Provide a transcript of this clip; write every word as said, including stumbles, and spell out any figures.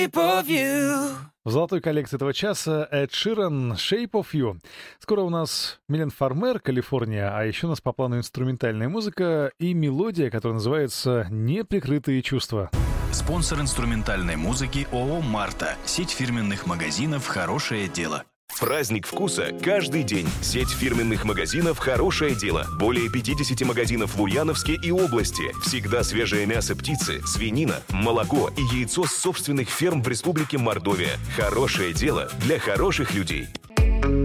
В золотой коллекции этого часа Эд Ширан «Shape of You». Скоро у нас Милен Фармер, Калифорния, а еще у нас по плану инструментальная музыка и мелодия, которая называется «Неприкрытые чувства». Спонсор инструментальной музыки ООО «Марта». Сеть фирменных магазинов «Хорошее дело». Праздник вкуса каждый день. Сеть фирменных магазинов «Хорошее дело». Более пятьдесят магазинов в Ульяновске и области. Всегда свежее мясо птицы, свинина, молоко и яйцо с собственных ферм в Республике Мордовия. «Хорошее дело» для хороших людей.